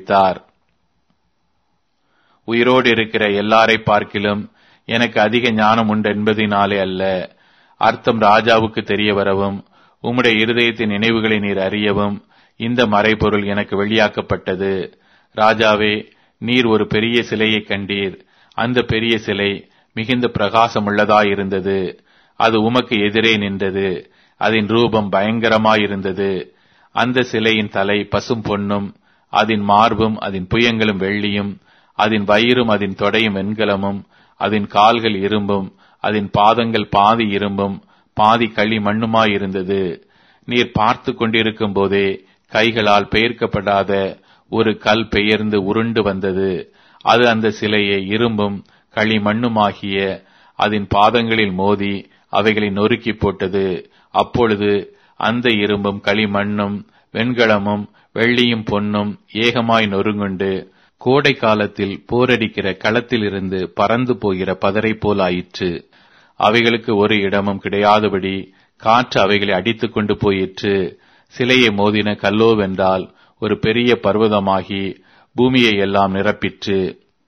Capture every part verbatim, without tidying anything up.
தெரிவித்தார். உயிரோடு இருக்கிற எல்லாரை பார்க்கிலும் எனக்கு அதிக ஞானம் உண்டு என்பதினாலே அல்ல, அர்த்தம் ராஜாவுக்கு தெரிய வரவும் உம்முடைய இருதயத்தின் நினைவுகளை நீர் அறியவும் இந்த மறைபொருள் எனக்கு வெளியாக்கப்பட்டது. ராஜாவே, நீர் ஒரு பெரிய சிலையை கண்டீர். அந்த பெரிய சிலை மிகுந்த பிரகாசமுள்ளதாயிருந்தது. அது உமக்கு எதிரே நின்றது. அதன் ரூபம் பயங்கரமாயிருந்தது. அந்த சிலையின் தலை பசும் பொன்னும், அதன் மார்பும் அதன் புயங்களும் வெள்ளியும், அதன் வயிறும் அதன் தொடையும் வெண்கலமும், அதன் கால்கள் இரும்பும், அதன் பாதங்கள் பாதி இரும்பும் பாதி களி மண்ணுமாயிருந்தது. நீர் பார்த்து கொண்டிருக்கும் போதே கைகளால் பெயர்க்கப்படாத ஒரு கல் பெயர்ந்து உருண்டு வந்தது. அது அந்த சிலையை இரும்பும் களி மண்ணுமாகிய அதன் பாதங்களில் மோதி அவைகளை நொறுக்கி போட்டது. அப்பொழுது அந்த இரும்பும் களிமண்ணும் வெண்கலமும் வெள்ளியும் பொன்னும் ஏகமாய் நொறுங்குண்டு கோடை காலத்தில் போரடிக்கிற களத்திலிருந்து பறந்து போகிற பதரை போல் ஆயிற்று. அவைகளுக்கு ஒரு இடமும் கிடையாதபடி காற்று அவைகளை அடித்துக் கொண்டு போயிற்று. சிலையை மோதின கல்லோவென்றால் ஒரு பெரிய பர்வதமாகி பூமியை எல்லாம் நிரப்பிற்று.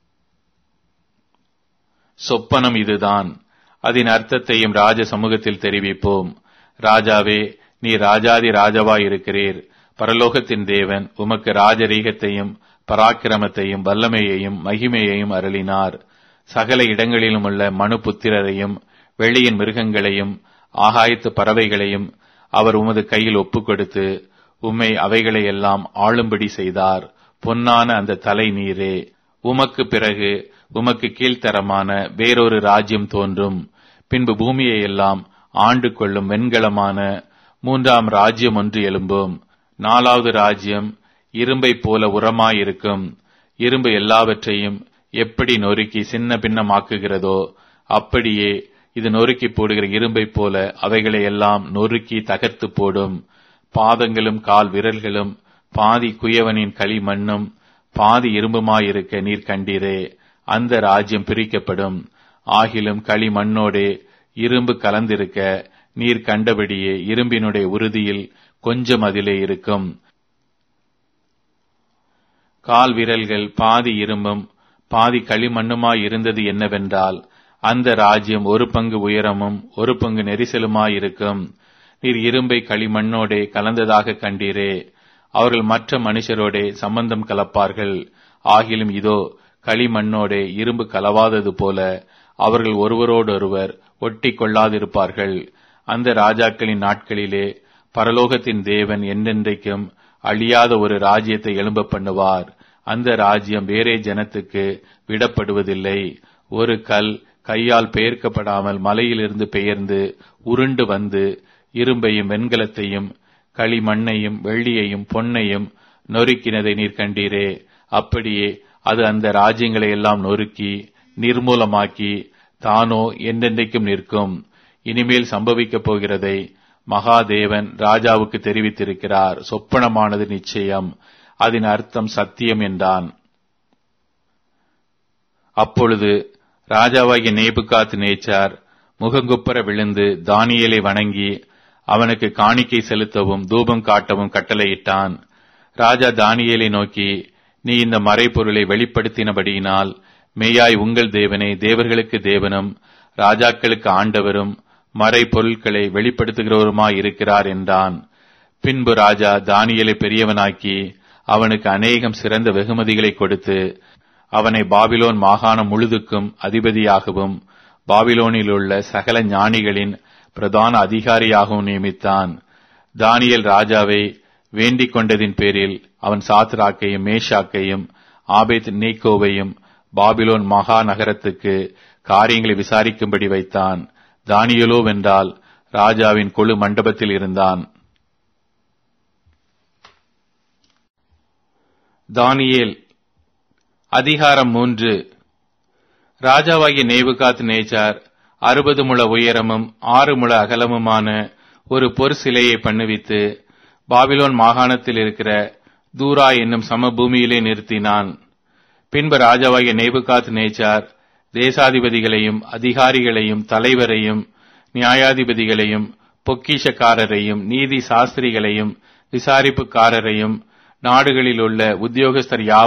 சொப்பனம் இதுதான். அதன் அர்த்தத்தையும் ராஜ சமூகத்தில் தெரிவிப்போம். ராஜாவே, நீ ராஜாதி ராஜாவாய் இருக்கிறீர். பரலோகத்தின் தேவன் உமக்கு ராஜரீகத்தையும் பராக்கிரமத்தையும் வல்லமையையும் மகிமையையும் அருளினார். சகல இடங்களிலும் உள்ள மனு புத்திரரையும் வெளியின் மிருகங்களையும் ஆகாயத்து பறவைகளையும் அவர் உமது கையில் ஒப்புக் கொடுத்து உம்மை அவைகளை எல்லாம் ஆளும்படி செய்தார். பொன்னான அந்த தலை நீரே. உமக்கு பிறகு உமக்கு கீழ்த்தரமான வேறொரு ராஜ்யம் தோன்றும். பின்பு பூமியை எல்லாம் ஆண்டு கொள்ளும் வெண்கலமான மூன்றாம் ராஜ்யம் ஒன்று எழும்பும். நாலாவது ராஜ்யம் இரும்பை போல உரமாயிருக்கும். இரும்பு எல்லாவற்றையும் எப்படி நொறுக்கி சின்ன பின்னமாக்குகிறதோ அப்படியே இது நொறுக்கி போடுகிற இரும்பை போல அவைகளை எல்லாம் நொறுக்கி தகர்த்து போடும். பாதங்களும் கால் விரல்களும் பாதி குயவனின் களிமண்ணும் பாதி இரும்புமாயிருக்க நீர் கண்டீரே. அந்த ராஜ்யம் பிரிக்கப்படும். ஆகிலும் களிமண்ணோடே இரும்பு கலந்திருக்க நீர் கண்டபடியே இரும்பினுடைய உறுதியில் கொஞ்சம் அதிலே இருக்கும். கால் விரல்கள் பாதி இரும்பும் பாதி களிமண்ணுமாய் இருந்தது என்னவென்றால், அந்த ராஜ்யம் ஒரு பங்கு உயரமும் ஒரு பங்கு நெரிசலுமாயிருக்கும். நீர் இரும்பை களிமண்ணோடே கலந்ததாக கண்டீரே. அவர்கள் மற்ற மனுஷரோடே சம்பந்தம் கலப்பார்கள். ஆகிலும் இதோ களிமண்ணோடே இரும்பு கலவாதது போல அவர்கள் ஒருவரோடொருவர் ஒட்டி கொள்ளாதிருப்பார்கள். அந்த ராஜாக்களின் நாட்களிலே பரலோகத்தின் தேவன் என்றென்றைக்கும் அழியாத ஒரு ராஜ்யத்தை எழும்ப பண்ணுவார். அந்த ராஜ்யம் வேறே ஜனத்துக்கு விடப்படுவதில்லை. ஒரு கல் கையால் பெயர்க்கப்படாமல் மலையிலிருந்து பெயர்ந்து உருண்டு வந்து இரும்பையும் வெண்கலத்தையும் களிமண்ணையும் வெள்ளியையும் பொன்னையும் நொறுக்கினதை நீர் கண்டீரே. அப்படியே அது அந்த ராஜ்யங்களை எல்லாம் நொறுக்கி நிர்மூலமாக்கி தானோ என்றென்றைக்கும் நிற்கும். இனிமேல் சம்பவிக்கப் போகிறதை மகாதேவன் ராஜாவுக்கு தெரிவித்திருக்கிறார். சொப்பனமானது நிச்சயம், அதன் அர்த்தம் சத்தியம் என்றான். அப்பொழுது ராஜாவாகிய நேபுகாத் நேச்சார் முகங்குப்புற விழுந்து தானியேலை வணங்கி அவனுக்கு காணிக்கை செலுத்தவும் தூபம் காட்டவும் கட்டளையிட்டான். ராஜா தானியேலை நோக்கி, நீ இந்த மறைபொருளை வெளிப்படுத்தினபடியினால் மேயாய் உங்கள் தேவனே தேவர்களுக்கு தேவனும் ராஜாக்களுக்கு ஆண்டவரும் மறைபொருட்களை வெளிப்படுத்துகிறவருமாய் இருக்கிறார் என்றான். பின்பு ராஜா தானியேலை பெரியவனாக்கி அவனுக்கு அநேகம் சிறந்த வெகுமதிகளை கொடுத்து அவனை பாபிலோன் மாகாணம் முழுதுக்கும் அதிபதியாகவும் பாபிலோனில் உள்ள சகல ஞானிகளின் பிரதான அதிகாரியாகவும் நியமித்தான். தானியேல் ராஜாவை வேண்டிக் கொண்டதின் பேரில் அவன் சாத்ராக்கையும் மேஷாக்கையும் ஆபேத் நேகோவையும் பாபிலோன் மகா நகரத்துக்கு காரியங்களை விசாரிக்கும்படி வைத்தான். தானியேலோ வென்றால் ராஜாவின் கொழு மண்டபத்தில் இருந்தான். தானியேல் அதிகாரம் மூன்று. ராஜாவாகிய நேபுகாத் நேச்சார் அறுபது முழ உயரமும் ஆறு முழ அகலமுமான ஒரு பொற் சிலையை பண்ணுவித்து பாபிலோன் மாகாணத்தில் இருக்கிற தூரா என்னும் சமபூமியிலே நிறுத்தினான். பின்பு ராஜாவாகிய நேபுகாத் நேச்சார் தேசாதிபதிகளையும் அதிகாரிகளையும் தலைவரையும் நியாயாதிபதிகளையும் பொக்கிஷக்காரரையும் நீதி சாஸ்திரிகளையும் விசாரிப்புக்காரரையும் நாடுகளில் உள்ள உத்தியோகஸ்தர்